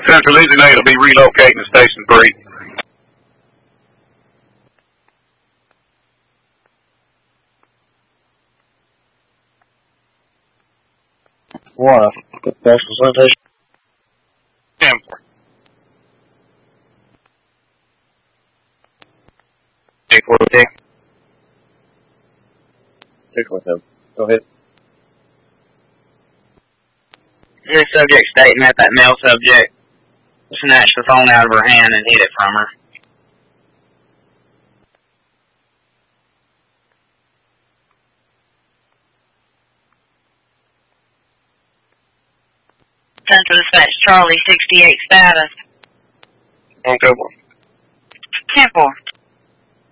Central Engine 8 will be relocating to Station 3. What? National Sanitation? 10-4. 8-4. Stick with him. Go ahead. This subject stating that male subject snatched the phone out of her hand and hid it from her. Central Dispatch Charlie 68 status. On 10-4. 10-4.